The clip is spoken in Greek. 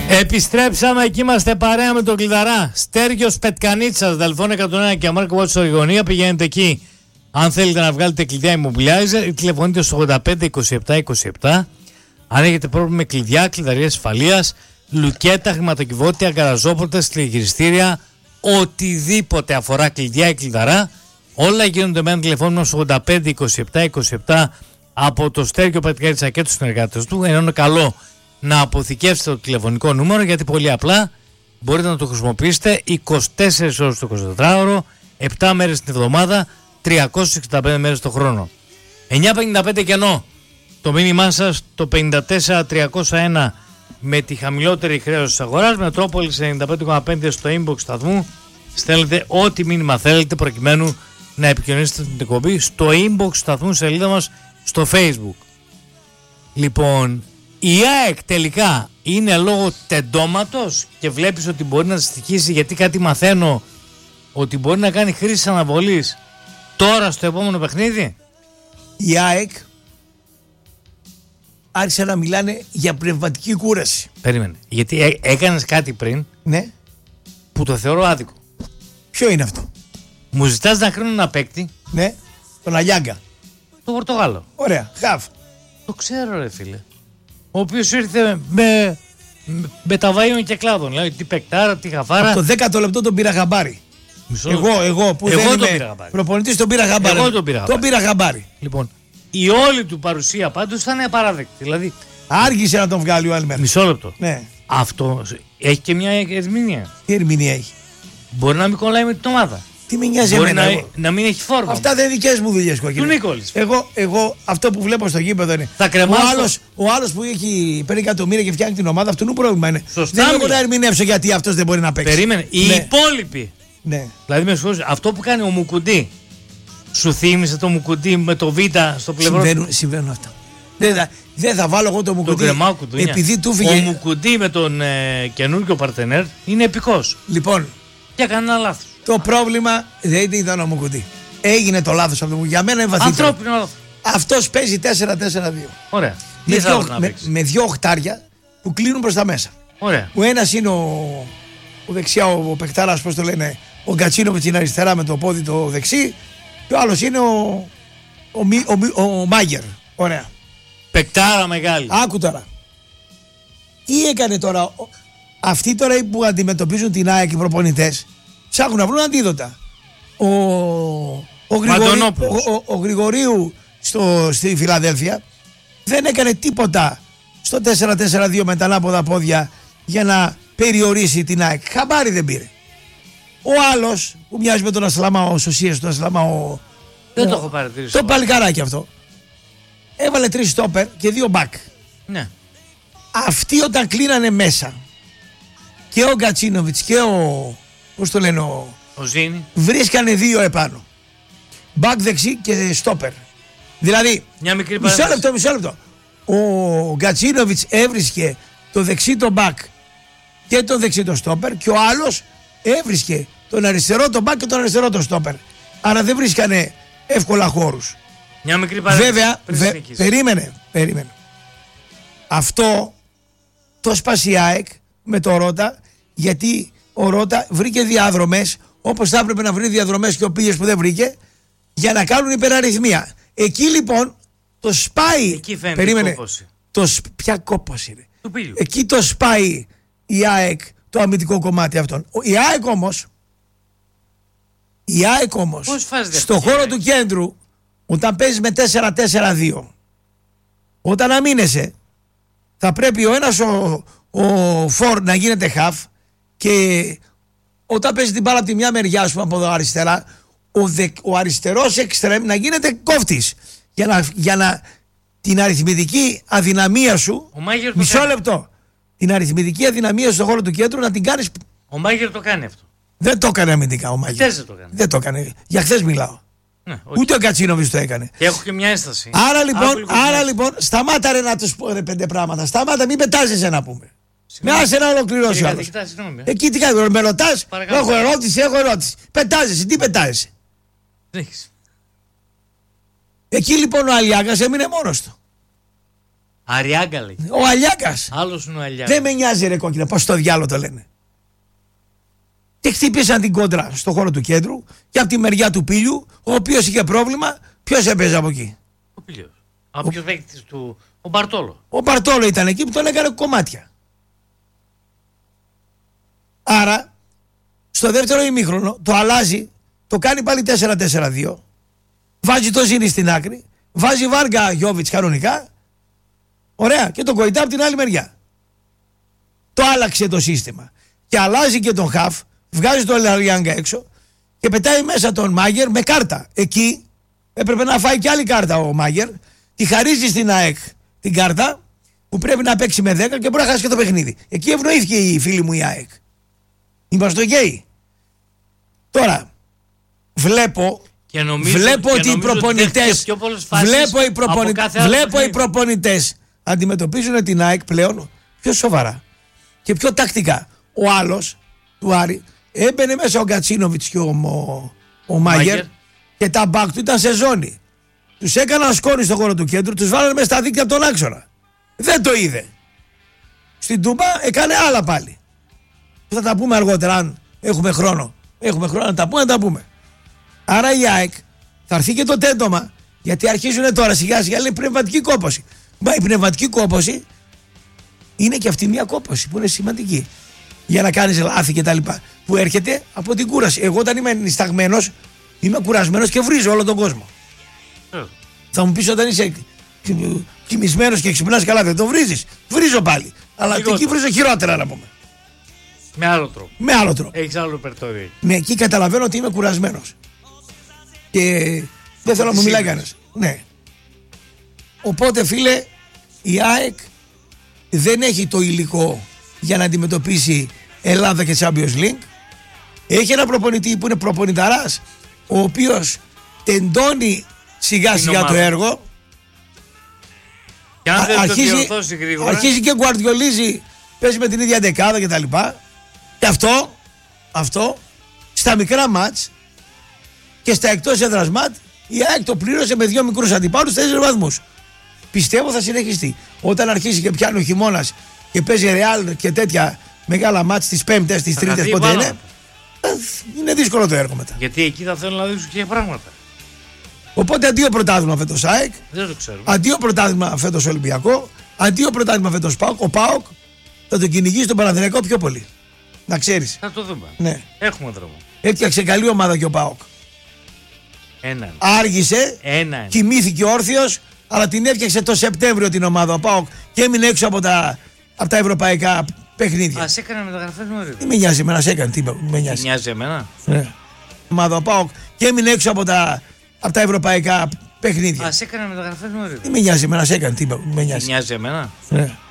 Επιστρέψαμε και είμαστε παρέα με τον Κλειδαρά. Στέργιος Πετκανίτσας, Δελφών 101 και Μάρκο Βότσο στο Γειτονία. Πηγαίνετε εκεί αν θέλετε να βγάλετε κλειδιά Immobilizer ή τηλεφωνείτε στο 85 27 27. Αν έχετε πρόβλημα με κλειδιά, κλειδαρίες ασφαλείας, λουκέτα, χρηματοκιβώτια, γκαραζόπορτες, τηλεγυριστήρια, οτιδήποτε αφορά κλειδιά ή Κλειδαρά, όλα γίνονται με ένα τηλεφώνημα στο 85 27 27 από το Στέργιο Πετκανίτσα και τους συνεργάτες του. Ενώ είναι καλό να αποθηκεύσετε το τηλεφωνικό νούμερο, γιατί πολύ απλά μπορείτε να το χρησιμοποιήσετε 24 ώρες το 24ωρο, 7 μέρες την εβδομάδα, 365 μέρες το χρόνο. 955 κενό το μήνυμά σας, το 54301 με τη χαμηλότερη χρέωση της αγοράς. Μετρόπολης 95,5 στο inbox σταθμού. Στέλνετε ό,τι μήνυμα θέλετε προκειμένου να επικοινωνήσετε την εκπομπή στο inbox σταθμού σελίδα μας στο Facebook. Λοιπόν, η ΑΕΚ τελικά είναι λόγω τεντώματος και βλέπεις ότι μπορεί να στοιχήσει, γιατί κάτι μαθαίνω ότι μπορεί να κάνει χρήση αναβολής τώρα στο επόμενο παιχνίδι. Η ΑΕΚ άρχισε να μιλάνε για πνευματική κούραση. Περίμενε, γιατί έκανες κάτι πριν, ναι, που το θεωρώ άδικο. Ποιο είναι αυτό? Μου ζητάς να κρίνω ένα παίκτη. Ναι, τον Αγιάγκα. Το Πορτογάλο. Ωραία, χαφ. Το ξέρω ρε φίλε. Ο οποίος ήρθε με τα βαΐων και κλάδων. Δηλαδή τι παικτάρα, τι χαφάρα. Από το 10ο λεπτό τον πήρα χαμπάρι. Εγώ που δεν είμαι προπονητής τον πήρα χαμπάρι. Εγώ τον πήρα χαμπάρι. Λοιπόν, η όλη του παρουσία πάντως ήταν απαράδεκτη. Δηλαδή, άργησε να τον βγάλει ο Έλμερ. Μισό λεπτό. Ναι. Αυτό έχει και μια ερμηνεία. Τι ερμηνεία έχει? Μπορεί να μην κολλάει με την ομάδα. Τι με νοιάζει εμένα? Να μην έχει φόρμα. Αυτά δεν είναι δικές μου δουλειές, κόκκινε. Του Νίκολης. Εγώ αυτό που βλέπω στο γήπεδο είναι. Θα ο άλλος που έχει 5 εκατομμύρια και φτιάχνει την ομάδα, αυτού είναι πρόβλημα είναι. Σωστά. Δεν μπορώ να ερμηνεύσω γιατί αυτός δεν μπορεί να παίξει. Περίμενε. Οι υπόλοιποι. Ναι. Δηλαδή με συγχωρείς, αυτό που κάνει ο Μουκουντή, σου θύμισε το Μουκουντή με το Β στο πλευρό. Συμβαίνουν αυτά. Δεν θα βάλω εγώ το Μουκουντή. Επειδή του φύγε. Ο Μουκουντή με τον καινούργιο παρτενέρ είναι επικός. Λοιπόν. Και έκανε ένα λάθος. Το πρόβλημα δεν ήταν ο Μουκουντή. Έγινε το λάθος από το Μουκουντή. Για μένα είναι βαθύτερο. Ανθρώπινο λάθος. Αυτός παίζει 4-4-2. Ωραία. Με δύο οχτάρια που κλείνουν προς τα μέσα. Ωραία. Ο ένας είναι ο δεξιά, ο παικτάρας, πώς το λένε, ο Γκατσίνοβιτς είναι αριστερά με το πόδι το δεξί. Και ο άλλος είναι ο Μάγερ. Ωραία. Παικτάρα μεγάλη. Άκου τώρα. Τι έκανε τώρα? Αυτοί τώρα που αντιμετωπίζουν την ΑΕΚ οι προπονητές ψάχνουν να βρουν αντίδοτα. Ο Γρηγορίου στη Φιλαδέλφια δεν έκανε τίποτα στο 4-4-2 με τα ανάποδα πόδια για να περιορίσει την ΑΕΚ. Χαμπάρι δεν πήρε. Ο άλλος που μοιάζει με τον Ασλάμα, ο Σωσίας, τον Ασλάμα, δεν το έχω παρατηρήσει. Το παλικάράκι αυτό. Έβαλε 3 στόπερ και 2 μπακ. Ναι. Αυτοί όταν κλείνανε μέσα και ο Γκατσίνοβιτς και πώς το λένε, ο Ζήνη, βρίσκανε 2 επάνω. Μπακ δεξί και στόπερ. Δηλαδή, μισό λεπτό. Ο Γκατσίνοβιτς έβρισκε το δεξί το μπακ και το δεξί το στόπερ και ο άλλος έβρισκε τον αριστερό το μπακ και τον αριστερό το στόπερ. Άρα δεν βρίσκανε εύκολα χώρους. Μια μικρή παρέμβαση. Βέβαια, περίμενε. Αυτό το σπάσει η ΑΕΚ με το Ρώτα, γιατί ο Ρώτα βρήκε διάδρομες όπως θα έπρεπε να βρει διαδρομές και ο Πίλιες που δεν βρήκε, για να κάνουν υπεραριθμία. Εκεί λοιπόν το σπάει. Εκεί φαίνεται κόπωση. Ποια κόπωση είναι? Του Πίλιου. Εκεί το σπάει η ΑΕΚ το αμυντικό κομμάτι αυτόν. Η ΑΕΚ όμως στο χώρο του κέντρου, όταν παίζεις με 4-4-2, όταν αμήνεσαι, θα πρέπει ο ένας ο φορ να γίνεται half και όταν παίζει την μπάλα από τη μια μεριά, ας πούμε, από εδώ αριστερά, ο αριστερός εξτρέμ να γίνεται κόφτης για να την αριθμητική αδυναμία σου, μισό λεπτό, την αριθμητική αδυναμία σου στον χώρο του κέντρου να την κάνεις. Ο Μάγερ το κάνει αυτό. Δεν το έκανε αμυντικά ο Μάγερ. Δεν το έκανε. Για χθες μιλάω. Ναι, ούτε ο Γκατσίνοβιτς το έκανε. Και έχω και μια ένσταση. Άρα λοιπόν, σταμάτα ρε να τους πω 5 πράγματα. Σταμάτα, μην πετάζεσαι να πούμε. Με άσε να ολοκληρώσει ο άλλος. Εκεί τι κάνει, με ρωτάς, έχω ερώτηση. Πετάζεσαι, τι πετάζεσαι? Εκεί λοιπόν ο Αλιάγκας έμεινε μόνος του. Αριάγκα λέει. Ο Αλιάκας. Άλλος είναι ο Αλιάκας. Δεν με νοιάζει ρε κόκκινα, πώς το διάλογο το λένε. Και χτύπησαν την κόντρα στο χώρο του κέντρου και από τη μεριά του Πήλιου, ο οποίος είχε πρόβλημα, ποιος έπαιζε από εκεί? Ο Πήλιος. Από ποιος παίκτης του? Ο Μπαρτόλο. Ο Μπαρτόλο ήταν εκεί που τον έκανε κομμάτια. Άρα, στο δεύτερο ημίχρονο το αλλάζει, το κάνει πάλι 4-4-2, βάζει το Ζήνη στην άκρη, βάζει Βάργα Γιόβιτς κανονικά, ωραία, και τον Κοϊτά από την άλλη μεριά. Το άλλαξε το σύστημα. Και αλλάζει και τον Χαφ, βγάζει τον Λαριάγκα έξω και πετάει μέσα τον Μάγερ με κάρτα. Εκεί έπρεπε να φάει και άλλη κάρτα ο Μάγερ, τη χαρίζει στην ΑΕΚ την κάρτα που πρέπει να παίξει με 10 και μπορεί να χάσει και το παιχνίδι. Εκεί ευνοήθηκε η φίλη μου η ΑΕΚ. Είμαστε γκέι. Τώρα βλέπω ότι οι προπονητές βλέπω οι προπονητές αντιμετωπίζουν την ΑΕΚ πλέον πιο σοβαρά και πιο τακτικά. Ο άλλος του Άρη έμπαινε μέσα ο Γκατσίνοβιτς και ο Μάγερ και τα μπακ του ήταν σε ζώνη. Τους έκαναν σκόνη στο χώρο του κέντρου, τους βάλανε μέσα στα δίκτυα από τον άξονα. Δεν το είδε. Στην Τούμπα έκανε άλλα πάλι. Θα τα πούμε αργότερα αν έχουμε χρόνο. Έχουμε χρόνο να τα πούμε, να τα πούμε. Άρα η ΑΕΚ θα έρθει και το τέντομα, γιατί αρχίζουν τώρα σιγά σιγά λέει πνευματική κόπωση. Μα η πνευματική κόπωση είναι και αυτή μια κόπωση που είναι σημαντική για να κάνεις λάθη και τα λοιπά, που έρχεται από την κούραση. Εγώ όταν είμαι νησταγμένος είμαι κουρασμένος και βρίζω όλο τον κόσμο. Θα μου πεις όταν είσαι κοιμισμένος και ξυπνάς καλά δεν το βρίζεις? Βρίζω πάλι, αλλά εκεί βρίζω χειρότερα να πούμε. Με άλλο τρόπο. Με άλλο τρόπο. Έχεις άλλο ρεπερτόριο. Ναι, εκεί καταλαβαίνω ότι είμαι κουρασμένος. Και δεν θέλω να μου μιλάει κανένας. Ναι. Οπότε φίλε, η ΑΕΚ δεν έχει το υλικό για να αντιμετωπίσει Ελλάδα και Champions League. Έχει ένα προπονητή που είναι προπονηταράς, ο οποίος τεντώνει σιγά σιγά το έργο. Και αν δεν το διορθώσει γρήγορα, αρχίζει και γκουαρδιολίζει, παίζει με την ίδια δεκάδα κτλ. Και αυτό στα μικρά μάτς και στα εκτός έδρας μάτς η ΑΕΚ το πλήρωσε με 2 μικρούς αντιπάλους 4 βαθμούς. Πιστεύω θα συνεχιστεί. Όταν αρχίσει και πιάνει ο χειμώνας και παίζει Ρεάλ και τέτοια μεγάλα μάτς τις Πέμπτες, τις Τρίτες, πότε είναι δύσκολο το έργο μετά. Γιατί εκεί θα θέλουν να δείξουν και πράγματα. Οπότε αντίο πρωτάθλημα φέτος ΑΕΚ, δεν το ξέρουμε. Αντίο πρωτάθλημα φέτος Ολυμπιακό, αντίο πρωτάθλημα φέτος ΠΑΟΚ. Ο ΠΑΟΚ θα τον κυνηγήσει τον Παναθηναϊκό πιο πολύ. Να ξέρεις. Θα το δούμε. Ναι. Έχουμε δρόμο. Έφτιαξε καλή ομάδα και ο ΠΑΟΚ. Άργησε, κοιμήθηκε όρθιος, αλλά την έφτιαξε το Σεπτέμβριο την ομάδα ο ΠΑΟΚ και έμεινε έξω από τα ευρωπαϊκά παιχνίδια. Ας έκανε μεταγραφές νωρίτερα. Τι με νοιάζει εμένα, έκανε. Τι με νοιάζει. Νοιάζει εμένα. Ναι. Ομάδα ο ΠΑΟΚ και έμεινε έξω από τα ευρωπαϊκά παιχνίδια. Ας έκανε μεταγραφές νωρίτερα. Τι με νοιάζει εμένα, έκανε. Τι με νοιάζει. Νοιάζει εμένα. Ναι.